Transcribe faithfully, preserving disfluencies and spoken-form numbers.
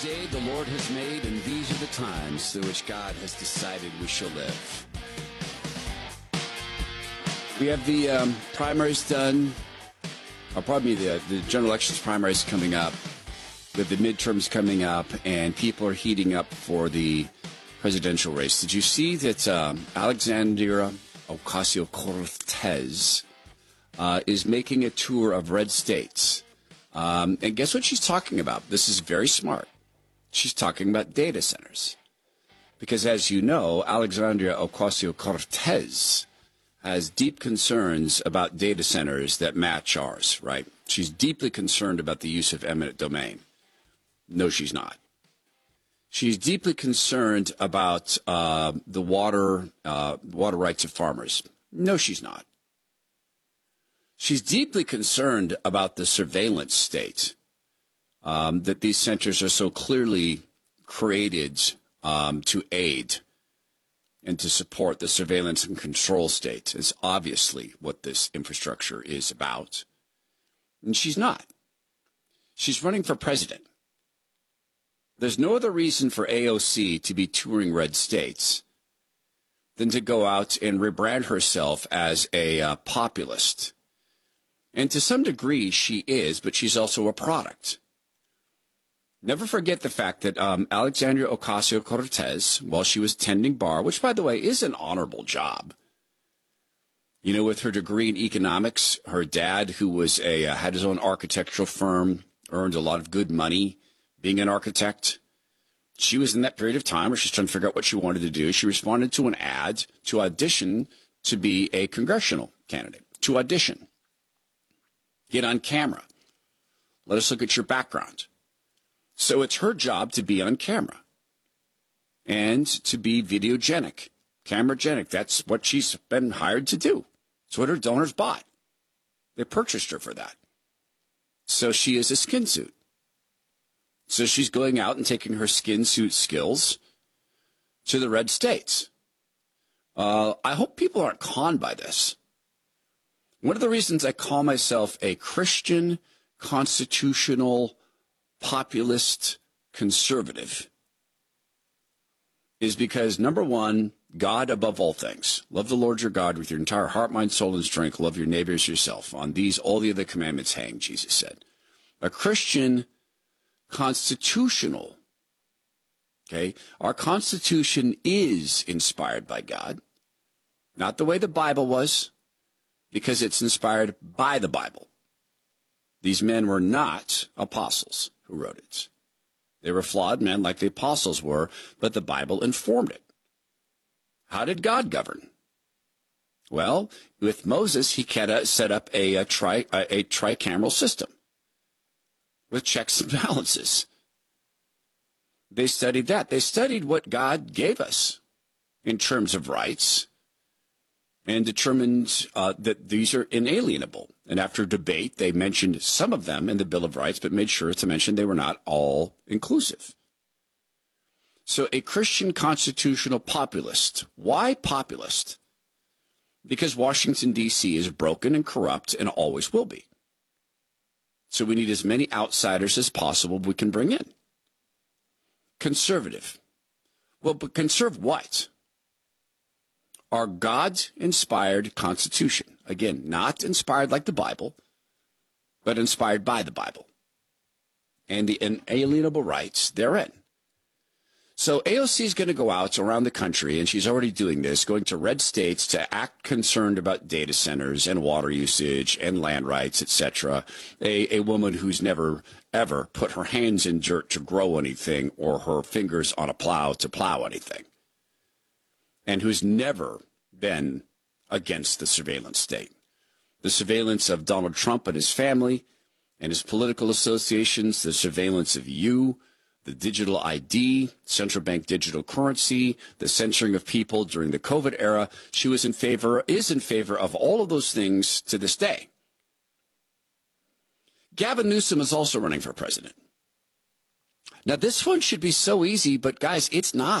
Day the Lord has made, and these are the times through which God has decided we shall live. We have the um, primaries done, or pardon me, the, the general elections primaries coming up, with the midterms coming up, and people are heating up for the presidential race. Did you see that um, Alexandria Ocasio-Cortez uh, is making a tour of red states? Um, and guess what she's talking about? This is very smart. She's talking about data centers. Because as you know, Alexandria Ocasio-Cortez has deep concerns about data centers that match ours, right? She's deeply concerned about the use of eminent domain. No, she's not. She's deeply concerned about uh, the water, uh, water rights of farmers. No, she's not. She's deeply concerned about the surveillance state. Um, that these centers are so clearly created um, to aid and to support the surveillance and control state is obviously what this infrastructure is about. And she's not. She's running for president. There's no other reason for A O C to be touring red states than to go out and rebrand herself as a uh, populist. And to some degree she is, but she's also a product. Never forget the fact that um, Alexandria Ocasio-Cortez, while she was tending bar, which, by the way, is an honorable job, you know, with her degree in economics, her dad, who was a uh, had his own architectural firm, earned a lot of good money being an architect. She was in that period of time where she's trying to figure out what she wanted to do. She responded to an ad to audition to be a congressional candidate, to audition. Get on camera. Let us look at your background. So it's her job to be on camera and to be videogenic, cameragenic. That's what she's been hired to do. It's what her donors bought. They purchased her for that. So she is a skin suit. So she's going out and taking her skin suit skills to the red states. Uh, I hope people aren't conned by this. One of the reasons I call myself a Christian constitutional populist conservative is because, number one, God above all things. Love the Lord your God with your entire heart, mind, soul, and strength. Love your neighbor as yourself. On these, all the other commandments hang, Jesus said. A Christian constitutional, okay? Our Constitution is inspired by God. Not the way the Bible was, because it's inspired by the Bible. These men were not apostles who wrote it. They were flawed men like the apostles were, but the Bible informed it. How did God govern? Well, with Moses, he set up a, a, tri, a, a tricameral system with checks and balances. They studied that. They studied what God gave us in terms of rights and determined uh, that these are inalienable. And after debate, they mentioned some of them in the Bill of Rights, but made sure to mention they were not all inclusive. So a Christian constitutional populist. Why populist? Because Washington, D C is broken and corrupt and always will be. So we need as many outsiders as possible we can bring in. Conservative. Well, but conserve what? Our God-inspired Constitution. Again, not inspired like the Bible, but inspired by the Bible. And the inalienable rights therein. So A O C is going to go out around the country, and she's already doing this, going to red states to act concerned about data centers and water usage and land rights, et cetera. A, a woman who's never, ever put her hands in dirt to grow anything or her fingers on a plow to plow anything. And who's never been against the surveillance state. The surveillance of Donald Trump and his family and his political associations, the surveillance of you, the digital I D, central bank digital currency, the censoring of people during the COVID era. She was in favor, is in favor of all of those things to this day. Gavin Newsom is also running for president. Now, this one should be so easy, but guys, it's not.